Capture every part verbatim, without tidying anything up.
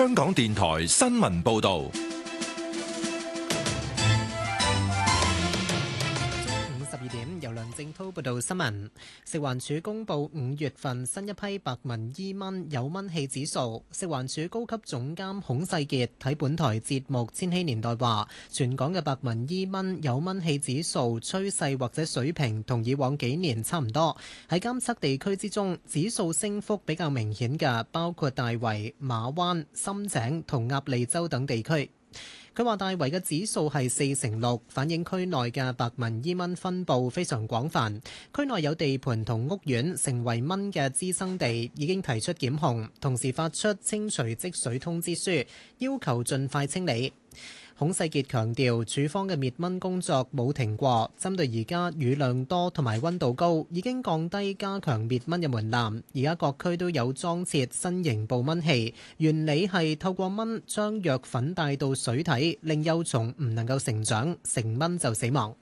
香港電台新聞報道。 由梁正滔報道新聞。食環署公布五月份新一批白紋伊蚊有蚊氣指數。食環署高級總監孔世傑喺本台節目《千禧年代》話，全港嘅白紋伊蚊有蚊氣指數趨勢或者水平同以往幾年差唔多。喺監測地區之中，指數升幅比較明顯嘅包括大圍、馬灣、深井同鴨脷洲等地區。佢話大圍嘅指數係四成六，反映區內嘅白紋伊蚊分佈非常廣泛。區內有地盤同屋苑成為蚊嘅滋生地，已經提出檢控，同時發出清除積水通知書，要求盡快清理。孔世傑強調，署方嘅滅蚊工作冇停過，針對而家雨量多同埋溫度高，已經降低加強滅蚊嘅門檻。而家各區都有裝設新型捕蚊器，原理係透過蚊將藥粉帶到水體，令幼蟲唔能夠成長，成蚊就死亡。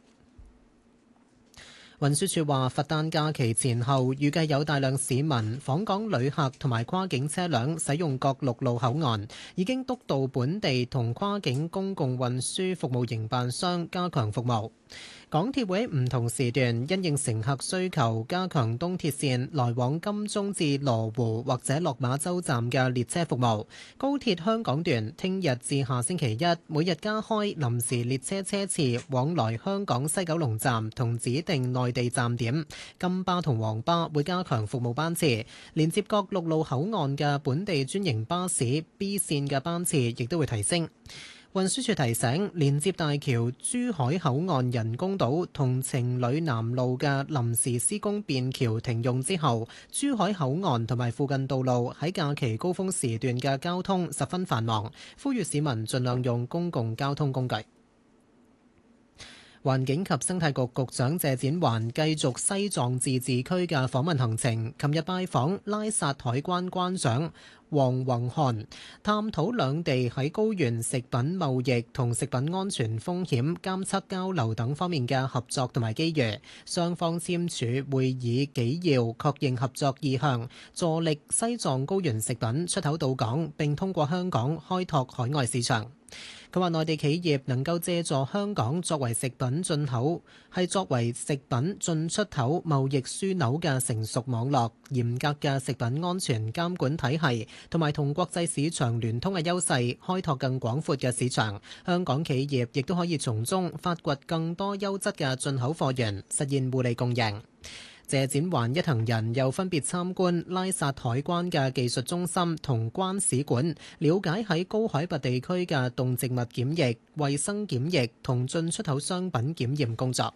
運輸署話，佛誕假期前後預計有大量市民、訪港旅客同埋跨境車輛使用各陸路口岸，已經督導本地同跨境公共運輸服務營辦商加強服務。港鐵會喺唔同時段因應乘客需求，加強東鐵線來往金鐘至羅湖或者落馬洲站嘅列車服務。高鐵香港段聽日至下星期一每日加開臨時列車車次往來香港西九龍站同指定內地站點。金巴同黃巴會加強服務班次，連接各陸路口岸嘅本地專營巴士 B 線嘅班次亦都會提升。運輸署提醒，連接大橋珠海口岸人工島同情侶南路嘅臨時施工便橋停用之後，珠海口岸同埋附近道路喺假期高峰時段嘅交通十分繁忙，呼籲市民盡量用公共交通工具。環境及生態局局長謝展寰繼續西藏自治區嘅訪問行程，琴日拜訪拉薩海關關長黃宏漢，探討兩地喺高原食品貿易同食品安全風險監測交流等方面嘅合作同埋機遇。雙方簽署會議紀要，確認合作意向，助力西藏高原食品出口到港，並通過香港開拓海外市場。佢話內地企業能夠借助香港作為食品進口，係作為食品進出口貿易樞紐嘅成熟網絡、嚴格嘅食品安全監管體系，同埋同國際市場聯通嘅優勢，開拓更廣闊嘅市場。香港企業亦都可以從中發掘更多優質嘅進口貨源，實現互利共贏。謝展寰一行人又分別參觀拉薩海關嘅技術中心同關使館，了解喺高海拔地區嘅動植物檢疫、衛生檢疫同進出口商品檢驗工作。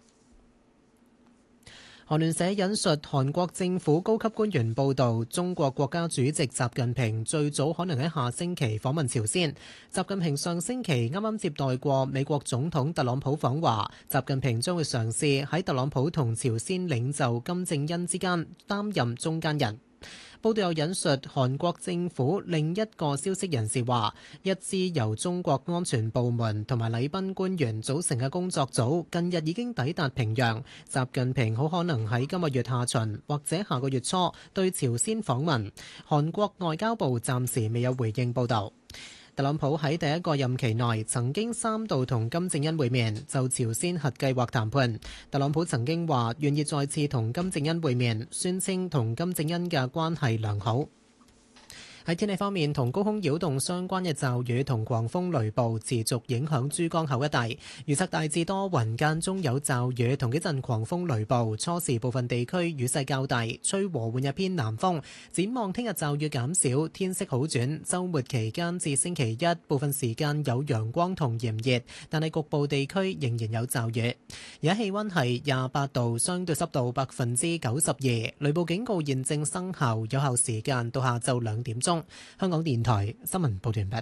韓聯社引述韓國政府高級官員報導，中國國家主席習近平最早可能喺下星期訪問朝鮮。習近平上星期啱啱接待過美國總統特朗普訪華，習近平將會嘗試喺特朗普同朝鮮領袖金正恩之間擔任中間人。報道又引述韓國政府另一個消息人士話，一支由中國安全部門同埋禮賓官員組成嘅工作組近日已經抵達平壤，習近平好可能喺今個月下旬或者下個月初對朝鮮訪問。韓國外交部暫時未有回應報導。特朗普喺第一個任期內曾經三度同金正恩會面，就朝鮮核計劃談判。特朗普曾經話願意再次同金正恩會面，宣稱同金正恩嘅關係良好。喺天氣方面，同高空擾動相關嘅驟雨同狂風雷暴持續影響珠江口一帶，預測大致多雲，間中有驟雨同幾陣狂風雷暴，初時部分地區雨勢較大，吹和緩一偏南風。展望聽日驟雨減少，天色好轉，週末期間至星期一部分時間有陽光同炎熱，但係局部地區仍然有驟雨。而家氣溫係廿八度，相對濕度百分之九十二，雷暴警告現正生效，有效時間到下晝兩點鐘。香港電台新聞報道完畢。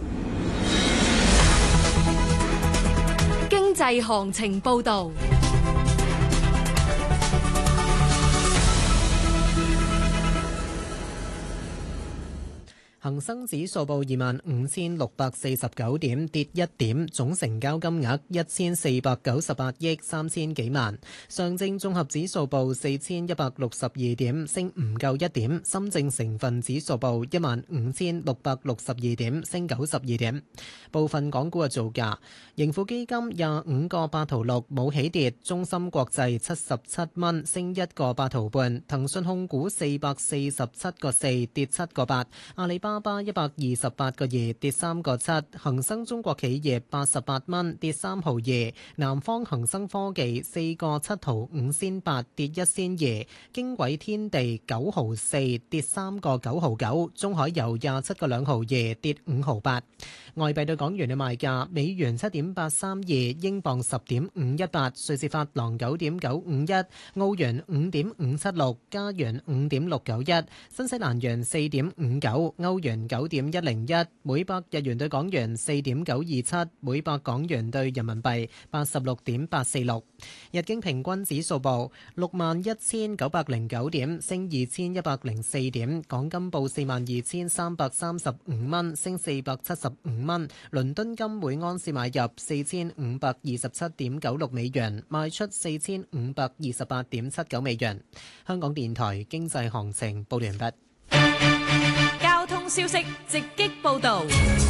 經濟行情報道。 恒生指數報二萬五千六百四十九點，跌一點，總成交金額一千四百九十八億三千幾萬。上證綜合指數報四千一百六十二點，升唔夠一點。深證成分指數報一萬五千六百六十二點，升九十二點。部分港股嘅造價：盈富基金廿五個八毫六冇起跌，中芯國際七十七蚊升一個八毫半，騰訊控股四百四十七個四跌七個八，阿里巴巴一百二十八個二跌三個七，恒生中國企業八十八蚊跌三毫二，南方恒生科技四個七毫五仙八跌一仙二，經緯天地九毫四跌三個九毫九，中海油廿七個兩毫二跌五毫八。外幣對港元嘅賣價：美元七點八三二，英鎊十點五一八，瑞士法郎九點九五一，澳元五點五七六，加元五點六九一，新西蘭元四點五九，歐元九點一零一，每百日元對港元四點九二七，每百港元對人民幣八十六點八四六。日經平均指數報六萬一千九百零九點，升二千一百零四點。港金報四萬二千三百三十五蚊，升四百七十五蚊。倫敦金每安士買入四千五百二十七點九六美元，賣出四千五百二十八點七九美元。香港電台經濟行情報完畢。 交通消息直擊報道。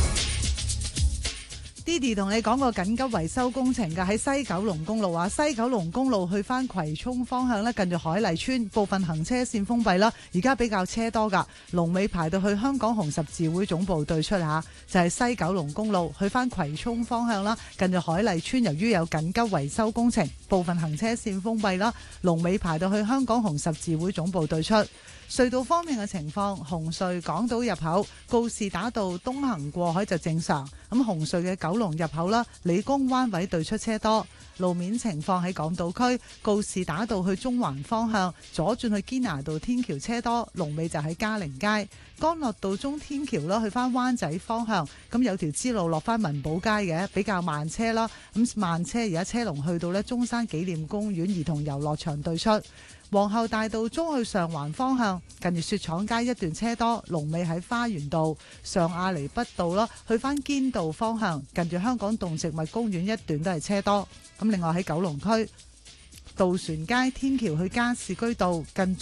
Didi 同你講個緊急維修工程嘅，喺西九龍公路啊，西九龍公路去翻葵涌方向咧，近住海麗村部分行車線封閉啦，而家比較車多噶，龍尾排到去香港紅十字會總部對出吓，就係西九龍公路去翻葵涌方向啦，近住海麗村，由於有緊急維修工程，部分行車線封閉啦，龍尾排到去香港紅十字會總部對出。隧道方面嘅情況，紅隧港島入口告士打道東行過海就正常，咁紅隧嘅九龍入口啦，理工灣位對出車多。路面情況喺港島區告士打道去中環方向左轉去堅拿道天橋車多，龍尾就喺嘉陵街。干諾道中天橋啦，去翻灣仔方向，咁有條支路落翻文寶街嘅，比較慢車啦。咁慢車而家車龍去到呢中山紀念公園兒童遊樂場對出。皇后大道中去上環方向，近住雪廠街一段車多，龍尾喺花園道。上亞厘畢道啦，去翻堅道方向，近住香港動植物公園一段都係車多。咁另外喺九龍區渡船街天橋去加士居道近